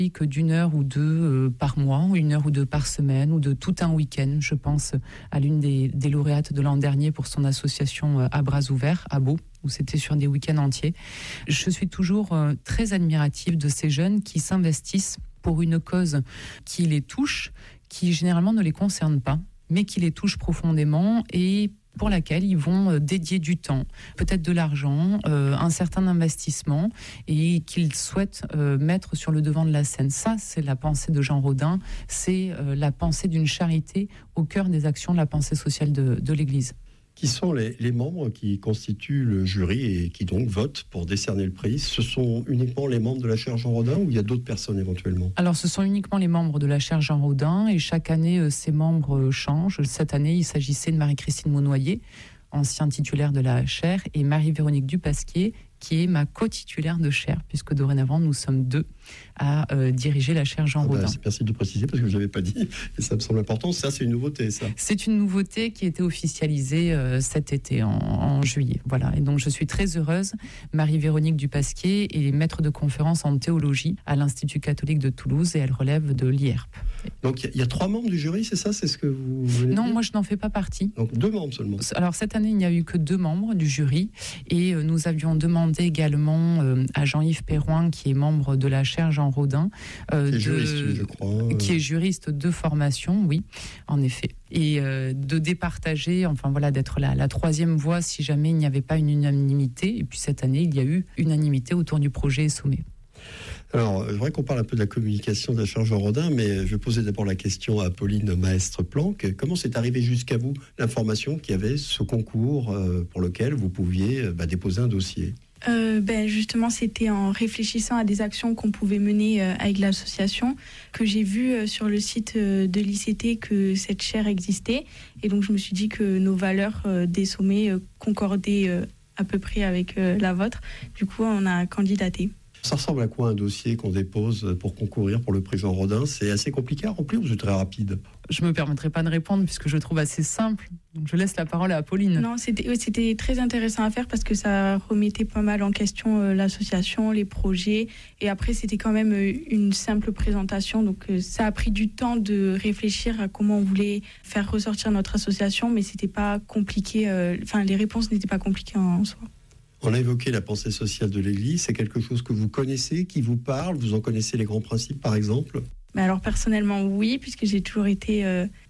que d'1 heure ou deux par mois, 1 heure ou deux par semaine, ou de tout un week-end. Je pense à l'une des lauréates de l'an dernier pour son association À Bras Ouverts, à Beau, où c'était sur des week-ends entiers. Je suis toujours très admirative de ces jeunes qui s'investissent pour une cause qui les touche, qui généralement ne les concerne pas, mais qui les touche profondément et pour laquelle ils vont dédier du temps, peut-être de l'argent, un certain investissement, et qu'ils souhaitent mettre sur le devant de la scène. Ça, c'est la pensée de Jean Rodin, c'est la pensée d'une charité au cœur des actions de la pensée sociale de l'Église. Qui sont les membres qui constituent le jury et qui donc votent pour décerner le prix? Ce sont uniquement les membres de la chaire Jean Rodin ou il y a d'autres personnes éventuellement? Alors ce sont uniquement les membres de la chaire Jean Rodin et chaque année ces membres changent. Cette année il s'agissait de Marie-Christine Monnoyer, ancien titulaire de la chaire, et Marie-Véronique Dupasquier, qui est ma co-titulaire de chaire, puisque dorénavant nous sommes deux à diriger la chaire Jean Rodin. Merci de préciser parce que je ne l'avais pas dit et ça me semble important. Ça, c'est une nouveauté, ça. C'est une nouveauté qui a été officialisée cet été, en juillet. Voilà. Et donc je suis très heureuse. Marie-Véronique Dupasquier est maître de conférence en théologie à l'Institut catholique de Toulouse et elle relève de l'IERP. Donc il y a 3 membres du jury, c'est ça? C'est ce que vous venez Non, de dire? moi je n'en fais pas partie. Donc 2 membres seulement. Alors cette année, il n'y a eu que 2 membres du jury et nous avions demandé également à Jean-Yves Perroin, qui est membre de la chaire Jean Rodin, qui est juriste, je crois. Qui est juriste de formation, oui, en effet. Et de départager, enfin voilà, d'être la troisième voix si jamais il n'y avait pas une unanimité. Et puis cette année, il y a eu unanimité autour du projet Sommet. Alors, je voudrais qu'on parle un peu de la communication de la chaire Jean Rodin, mais je vais poser d'abord la question à Pauline Maestre-Planck. Comment c'est arrivé jusqu'à vous l'information qu'il y avait ce concours pour lequel vous pouviez déposer un dossier? Justement, c'était en réfléchissant à des actions qu'on pouvait mener avec l'association que j'ai vu sur le site de l'ICT que cette chaire existait. Et donc, je me suis dit que nos valeurs des sommets concordaient à peu près avec la vôtre. Du coup, on a candidaté. Ça ressemble à quoi un dossier qu'on dépose pour concourir pour le prix Jean Rodin? C'est assez compliqué à remplir ou c'est très rapide? Je ne me permettrai pas de répondre puisque je le trouve assez simple. Donc je laisse la parole à Pauline. Non, c'était très intéressant à faire parce que ça remettait pas mal en question l'association, les projets. Et après, c'était quand même une simple présentation. Donc ça a pris du temps de réfléchir à comment on voulait faire ressortir notre association. Mais c'était pas compliqué. Les réponses n'étaient pas compliquées en soi. On a évoqué la pensée sociale de l'Église. C'est quelque chose que vous connaissez, qui vous parle? Vous en connaissez les grands principes, par exemple? Alors personnellement, oui, puisque j'ai toujours été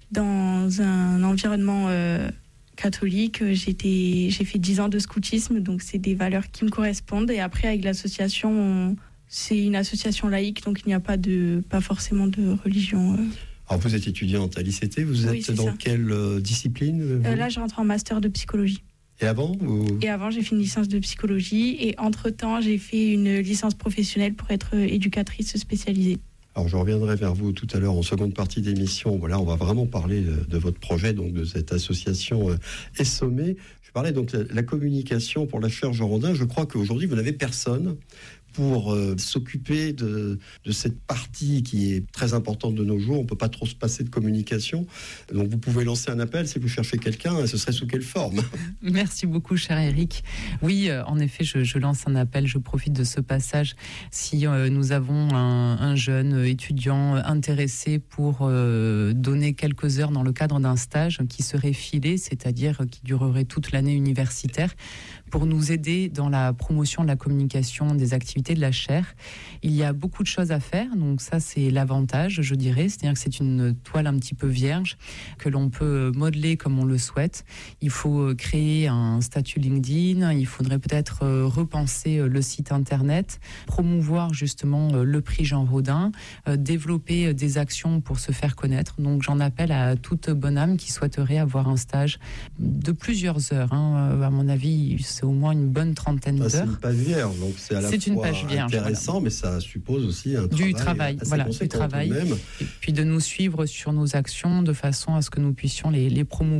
dans un environnement catholique. J'ai fait 10 ans de scoutisme, donc c'est des valeurs qui me correspondent. Et après, avec l'association, c'est une association laïque, donc il n'y a pas forcément de religion. Alors vous êtes étudiante à l'ICT, vous êtes dans quelle discipline? Là, je rentre en master de psychologie. Et avant Et avant, j'ai fait une licence de psychologie. Et entre-temps, j'ai fait une licence professionnelle pour être éducatrice spécialisée. Alors, je reviendrai vers vous tout à l'heure en seconde partie d'émission. Voilà, on va vraiment parler de votre projet, donc de cette association Sommet. Je parlais donc de la communication pour la chaire Jean Rodin. Je crois qu'aujourd'hui, vous n'avez personne pour s'occuper de cette partie qui est très importante de nos jours. On ne peut pas trop se passer de communication. Donc vous pouvez lancer un appel si vous cherchez quelqu'un. Ce serait sous quelle forme? Merci beaucoup, cher Eric. Oui, en effet, je lance un appel. Je profite de ce passage. Si nous avons un jeune étudiant intéressé pour donner quelques heures dans le cadre d'un stage qui serait filé, c'est-à-dire qui durerait toute l'année universitaire, pour nous aider dans la promotion de la communication des activités de la chaire. Il y a beaucoup de choses à faire, donc ça c'est l'avantage, je dirais, c'est-à-dire que c'est une toile un petit peu vierge que l'on peut modeler comme on le souhaite. Il faut créer un statut LinkedIn, il faudrait peut-être repenser le site internet, promouvoir justement le prix Jean Rodin, développer des actions pour se faire connaître. Donc j'en appelle à toute bonne âme qui souhaiterait avoir un stage de plusieurs heures. À mon avis, c'est au moins une bonne trentaine d'heures. C'est une page vierge, donc c'est à la fois intéressant, voilà. Mais ça suppose aussi du travail, du travail. Et puis de nous suivre sur nos actions de façon à ce que nous puissions les promouvoir.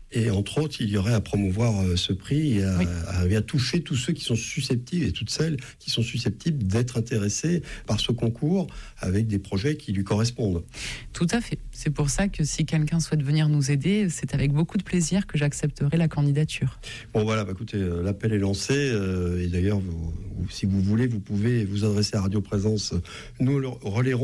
Et entre autres, il y aurait à promouvoir ce prix et à toucher tous ceux qui sont susceptibles et toutes celles qui sont susceptibles d'être intéressés par ce concours avec des projets qui lui correspondent. Tout à fait. C'est pour ça que si quelqu'un souhaite venir nous aider, c'est avec beaucoup de plaisir que j'accepterai la candidature. Bon voilà, écoutez, l'appel est lancé et d'ailleurs, si vous voulez, vous pouvez vous adresser à Radio Présence. Nous le relayerons